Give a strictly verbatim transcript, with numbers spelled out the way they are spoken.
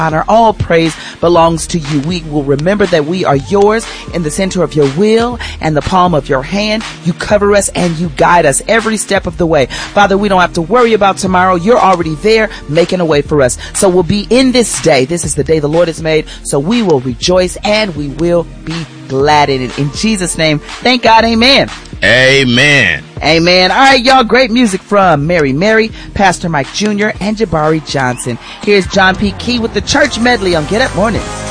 honor, all praise belongs to you. We will remember that we are yours in the center of your will and the palm of your hand. You cover us and you guide us every step of the way. Father, we don't have to worry about tomorrow. You're already there making a way for us. So we'll be in this day. This is the day the Lord has made. So we will rejoice and we will be glad in it. In Jesus' name, thank God. Amen. Amen. Amen. All right, y'all. Great music from Mary Mary, Pastor Mike Junior, and Jabari Johnson. Here's John P. Key with the church medley on Get Up Mornings.